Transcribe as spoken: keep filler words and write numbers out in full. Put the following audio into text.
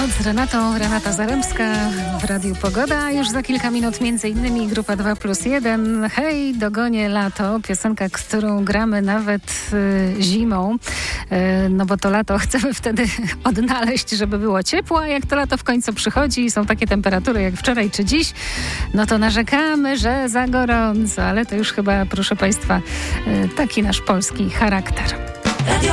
Noc z Renatą, Renata Zaremska w Radiu Pogoda. Już za kilka minut między innymi grupa dwa plus jeden. Hej, dogonię lato. Piosenka, którą gramy nawet y, zimą. Y, no bo to lato chcemy wtedy odnaleźć, żeby było ciepło. A jak to lato w końcu przychodzi i są takie temperatury jak wczoraj czy dziś, no to narzekamy, że za gorąco. Ale to już chyba, proszę Państwa, y, taki nasz polski charakter. Radio